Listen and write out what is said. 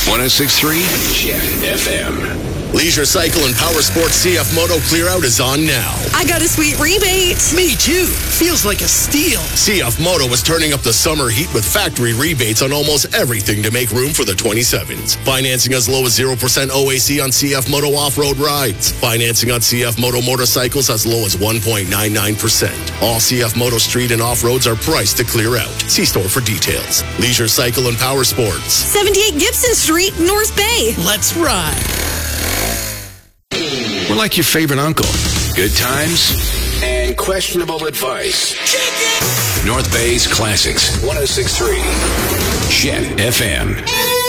106.3 Jet FM. Leisure Cycle and Power Sports CF Moto Clear Out is on now. I got a sweet rebate. Me too. Feels like a steal. CF Moto is turning up the summer heat with factory rebates on almost everything to make room for the 27s. Financing as low as 0% OAC on CF Moto off-road rides. Financing on CF Moto motorcycles as low as 1.99%. All CF Moto street and off-roads are priced to clear out. See store for details. Leisure Cycle and Power Sports. 78 Gibson Street, North Bay. Let's ride. We're like your favorite uncle. Good times and questionable advice. North Bay's Classics. 106.3 Jet FM.